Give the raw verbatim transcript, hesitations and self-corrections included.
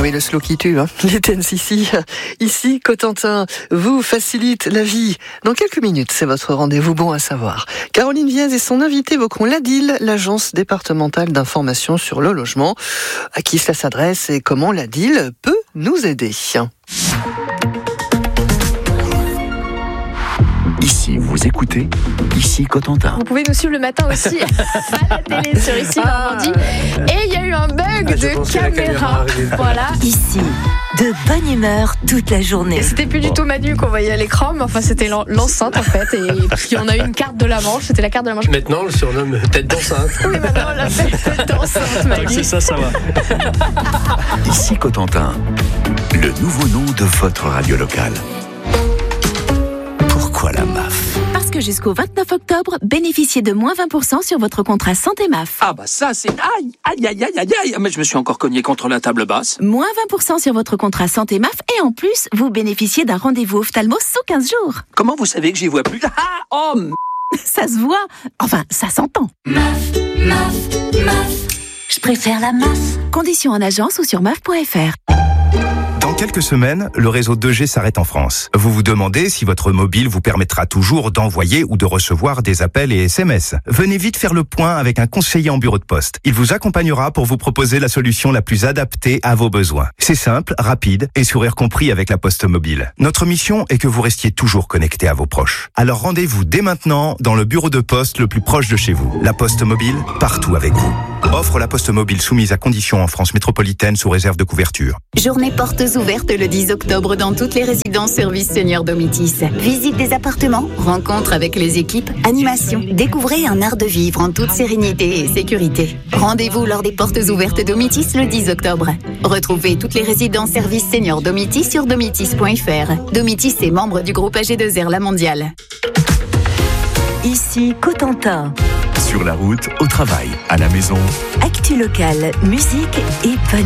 Oui, le slow qui tue, hein. Les Dance ici. Ici, Cotentin vous facilite la vie. Dans quelques minutes, c'est votre rendez-vous bon à savoir. Caroline Viez et son invité évoqueront l'A D I L, l'Agence départementale d'information sur le logement. À qui cela s'adresse et comment l'A D I L peut nous aider. Ici, vous écoutez Ici Cotentin. Vous pouvez nous suivre le matin aussi à la télé sur Ici Normandie. Et il y a eu un bug ah, de caméra. Voilà. Ici, de bonne humeur toute la journée. Et c'était plus du tout Manu qu'on voyait à l'écran, mais enfin c'était l'en- l'enceinte en fait. Et puis on a eu une carte de la Manche, c'était la carte de la Manche. Maintenant, on le surnomme tête d'enceinte. Oui, maintenant on l'appelle tête d'enceinte, Manu. C'est ça, ça va. Ici Cotentin, le nouveau nom de votre radio locale. Pourquoi la M A F ? Parce que jusqu'au vingt-neuf octobre, bénéficiez de moins vingt pour cent sur votre contrat Santé M A F. Ah bah ça c'est... Aïe, aïe, aïe, aïe, aïe, aïe. Mais je me suis encore cogné contre la table basse. Moins vingt pour cent sur votre contrat Santé M A F et en plus, vous bénéficiez d'un rendez-vous ophtalmo sous quinze jours. Comment vous savez que j'y vois plus? Ah, oh, m- Ça se voit. Enfin, ça s'entend. M A F, M A F, M A F. Je préfère la M A F. Conditions en agence ou sur M A F point F R. Dans quelques semaines, le réseau deux G s'arrête en France. Vous vous demandez si votre mobile vous permettra toujours d'envoyer ou de recevoir des appels et S M S. Venez vite faire le point avec un conseiller en bureau de poste. Il vous accompagnera pour vous proposer la solution la plus adaptée à vos besoins. C'est simple, rapide et sourire compris avec la Poste Mobile. Notre mission est que vous restiez toujours connecté à vos proches. Alors rendez-vous dès maintenant dans le bureau de poste le plus proche de chez vous. La Poste Mobile, partout avec vous. Offre la Poste Mobile soumise à conditions en France métropolitaine sous réserve de couverture. Journée portes ouvertes le dix octobre dans toutes les résidences services Senior Domitis. Visite des appartements, rencontre avec les équipes, animation. Découvrez un art de vivre en toute sérénité et sécurité. Rendez-vous lors des portes ouvertes Domitis le dix octobre. Retrouvez toutes les résidences services Senior Domitis sur domitis point f r. Domitis est membre du groupe A G deux R La Mondiale. Ici, Cotentin. Sur la route, au travail, à la maison. Actu locale, musique et bonne